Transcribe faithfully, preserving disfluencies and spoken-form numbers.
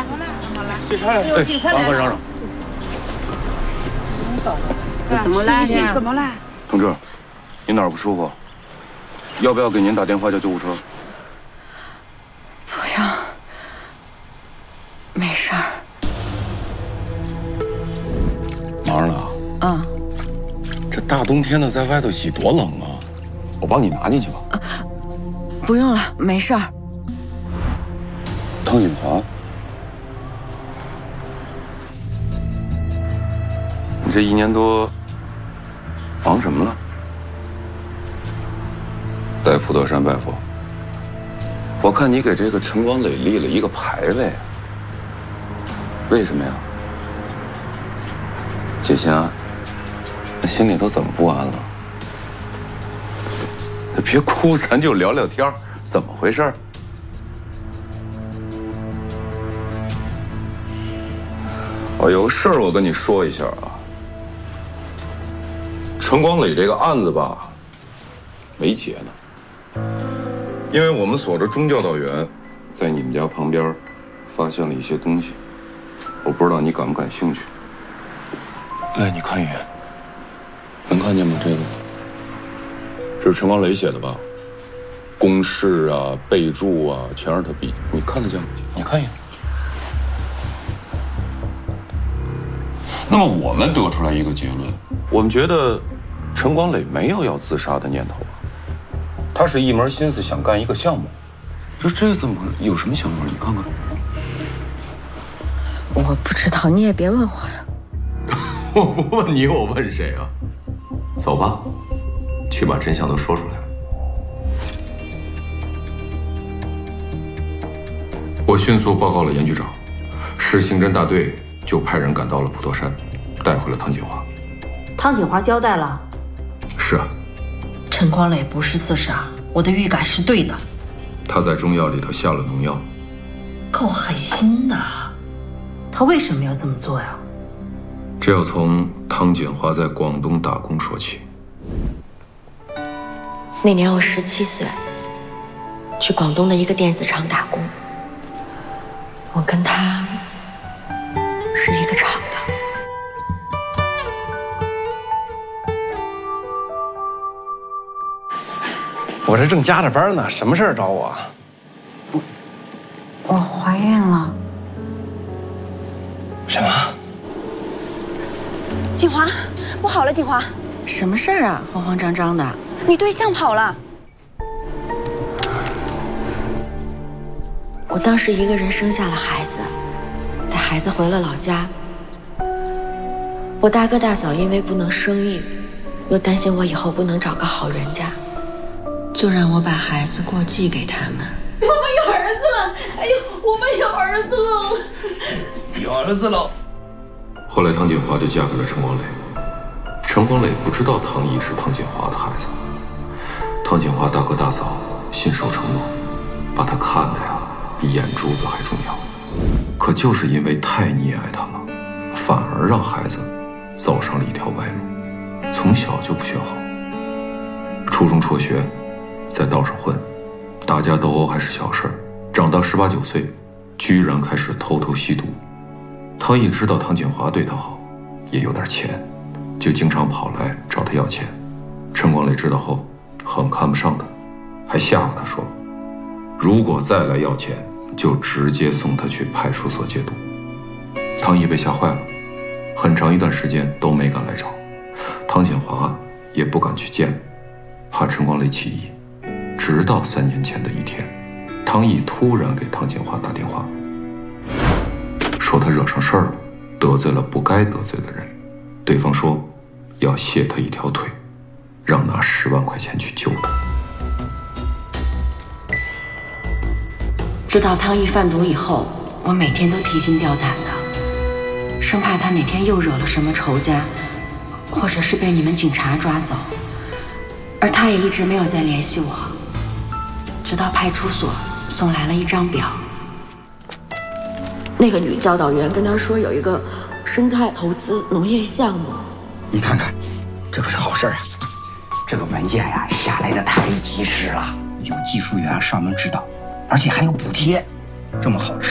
了，怎么了？ 警察来了， 警察来了。 麻烦让让。 怎么了？怎么了？ 同志，您哪儿不舒服？要不要给您打电话叫救护车？ 不用，没事儿。 忙着呢。 嗯。 这大冬天的在外头洗多冷啊！我帮你拿进去吧。 啊，不用了，没事儿。 汤景华，你这一年多忙什么了？带普陀山拜佛。我看你给这个陈光磊立了一个牌位，为什么呀？解心安？那心里头怎么不安了？那别哭，咱就聊聊天，怎么回事？我有个事儿，我跟你说一下啊。陈光磊这个案子吧，没结呢，因为我们所的中教导员在你们家旁边发现了一些东西，我不知道你感不感兴趣。来，你看一眼，能看见吗？这个，这是陈光磊写的吧？公式啊、备注啊，全是他笔，你看得见吗？你看一眼。那么我们得出来一个结论，我们觉得陈光磊没有要自杀的念头，他是一门心思想干一个项目。这这怎么有什么想法？你看看。 我不知道，你也别问我呀。 我不问你，我问谁啊？走吧，去把真相都说出来。我迅速报告了严局长，市刑侦大队就派人赶到了普陀山，带回了汤景华。 汤景华交代了。 是啊。 陈光磊不是自杀，我的预感是对的。 他在中药里头下了农药。 够狠心的，他为什么要这么做呀？ 这要从汤景华在广东打工说起。 那年我十七岁，去广东的一个电子厂打工。我跟他是一个厂的。 我这正加着班呢，什么事儿找我？ 我我怀孕了。 什么？ 景华，不好了，景华！ 什么事儿啊？慌慌张张的。 你对象跑了。 我当时一个人生下了孩子，带孩子回了老家。我大哥大嫂因为不能生育，又担心我以后不能找个好人家，就让我把孩子过继给他们。 我们有儿子了！哎呦，我们有儿子了！ 有儿子了。 后来汤景华就嫁给了陈光磊。陈光磊不知道汤毅是汤景华的孩子。汤景华大哥大嫂信守承诺，把他看的呀比眼珠子还重要。可就是因为太溺爱他了，反而让孩子走上了一条歪路，从小就不学好。初中辍学，在道上混，打架斗殴还是小事儿，长到十八九岁，居然开始偷偷吸毒。汤毅知道汤景华对他好，也有点钱，就经常跑来找他要钱。陈光磊知道后很看不上他，还吓唬他说，如果再来要钱，就直接送他去派出所戒毒。汤毅被吓坏了，很长一段时间都没敢来找，汤景华也不敢去见，怕陈光磊起疑。直到三年前的一天，汤毅突然给汤景华打电话，说他惹上事儿了，得罪了不该得罪的人。对方说要卸他一条腿，让拿十万块钱去救他。 知道汤毅贩毒以后，我每天都提心吊胆的，生怕他哪天又惹了什么仇家，或者是被你们警察抓走。而他也一直没有再联系我，直到派出所送来了一张表。那个女教导员跟他说有一个生态投资农业项目。 你看看，这可是好事啊！这个文件呀、啊、下来的太及时了，有技术员啊上门指导，而且还有补贴，这么好吃。